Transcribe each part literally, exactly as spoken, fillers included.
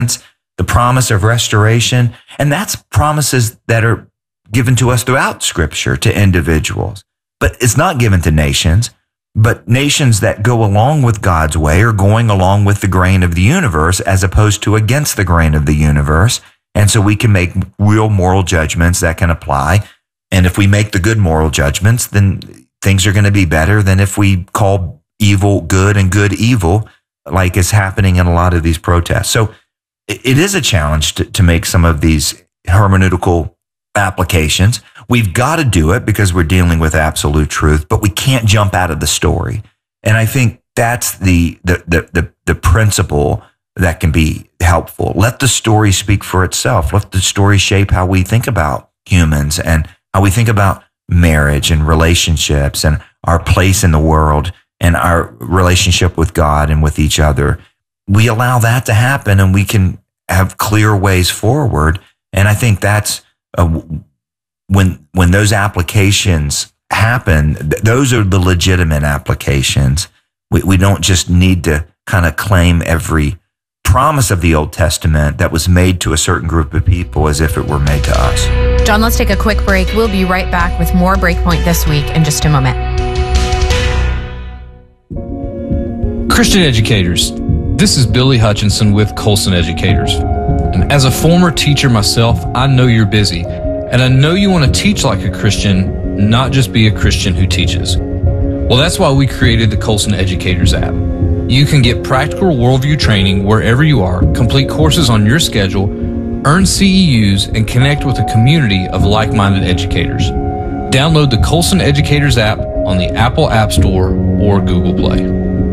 the promise of restoration. And that's promises that are given to us throughout Scripture to individuals. But it's not given to nations. But nations that go along with God's way are going along with the grain of the universe as opposed to against the grain of the universe. And so we can make real moral judgments that can apply. And if we make the good moral judgments, then things are going to be better than if we call evil good and good evil, like is happening in a lot of these protests. So it is a challenge to, to make some of these hermeneutical applications. We've got to do it because we're dealing with absolute truth, but we can't jump out of the story. And I think that's the the the the, the principle that can be helpful. Let the story speak for itself. Let the story shape how we think about humans and how we think about marriage and relationships and our place in the world and our relationship with God and with each other. We allow that to happen and we can have clear ways forward. And I think that's uh, when when those applications happen, th- those are the legitimate applications. We, we don't just need to kind of claim every promise of the Old Testament that was made to a certain group of people as if it were made to us. John, let's take a quick break. We'll be right back with more Breakpoint This Week in just a moment. Christian educators, this is Billy Hutchinson with Colson Educators. And as a former teacher myself, I know you're busy. And I know you want to teach like a Christian, not just be a Christian who teaches. Well, that's why we created the Colson Educators app. You can get practical worldview training wherever you are, complete courses on your schedule, earn C E Us, and connect with a community of like-minded educators. Download the Colson Educators app on the Apple App Store or Google Play.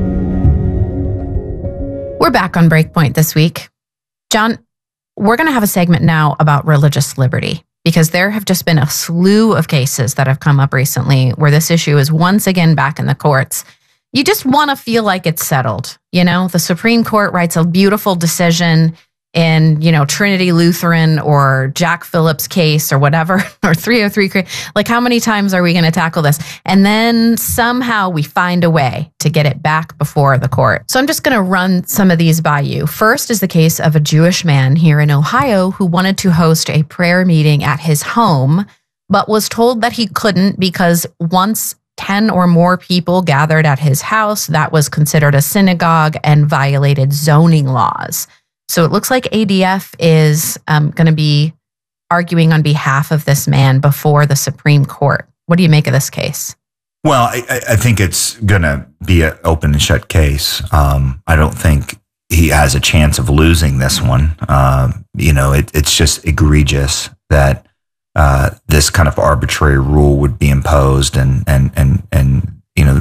We're back on Breakpoint this week. John, we're going to have a segment now about religious liberty, because there have just been a slew of cases that have come up recently where this issue is once again back in the courts. You just want to feel like it's settled. You know, the Supreme Court writes a beautiful decision in, you know, Trinity Lutheran or Jack Phillips case or whatever, or three oh three. Like, how many times are we going to tackle this? And then somehow we find a way to get it back before the court. So I'm just going to run some of these by you. First is the case of a Jewish man here in Ohio who wanted to host a prayer meeting at his home, but was told that he couldn't because once ten or more people gathered at his house, that was considered a synagogue and violated zoning laws. So it looks like A D F is um, going to be arguing on behalf of this man before the Supreme Court. What do you make of this case? Well, I, I think it's going to be an open and shut case. Um, I don't think he has a chance of losing this one. Um, you know, it, it's just egregious that uh, this kind of arbitrary rule would be imposed, and and and and you know,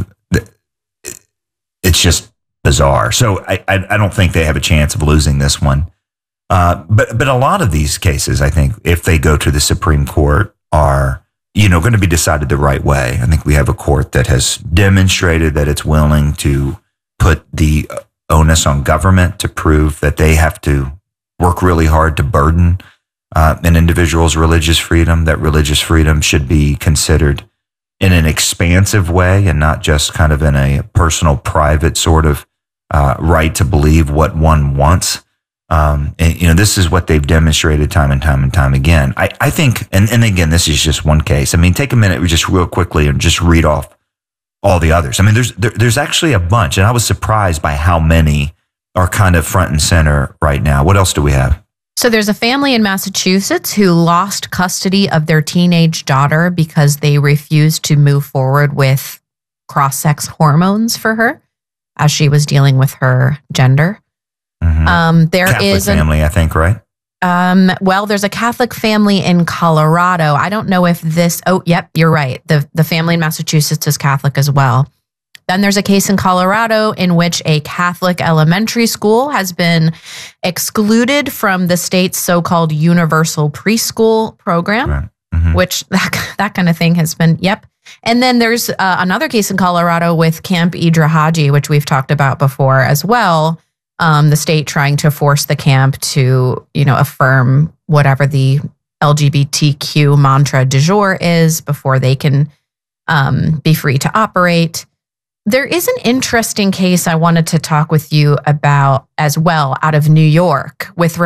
it's just bizarre. So I, I I don't think they have a chance of losing this one. Uh, but but a lot of these cases, I think, if they go to the Supreme Court, are you know going to be decided the right way. I think we have a court that has demonstrated that it's willing to put the onus on government to prove that they have to work really hard to burden uh, an individual's religious freedom. That religious freedom should be considered in an expansive way and not just kind of in a personal, private sort of Uh, right to believe what one wants. Um, and, you know, this is what they've demonstrated time and time and time again. I, I think, and, and again, this is just one case. I mean, take a minute just real quickly and just read off all the others. I mean, there's there, there's actually a bunch, and I was surprised by how many are kind of front and center right now. What else do we have? So there's a family in Massachusetts who lost custody of their teenage daughter because they refused to move forward with cross-sex hormones for her as she was dealing with her gender. Mm-hmm. Um, there Catholic is a family, I think, right? Um, well, there's a Catholic family in Colorado. I don't know if this, oh, yep, you're right. The, the family in Massachusetts is Catholic as well. Then there's a case in Colorado in which a Catholic elementary school has been excluded from the state's so-called universal preschool program, Right. Mm-hmm. which that, that kind of thing has been, yep. And then there's uh, another case in Colorado with Camp Idrahaji, which we've talked about before as well. Um, the state trying to force the camp to, you know, affirm whatever the L G B T Q mantra du jour is before they can um, be free to operate. there is an interesting case I wanted to talk with you about as well out of New York with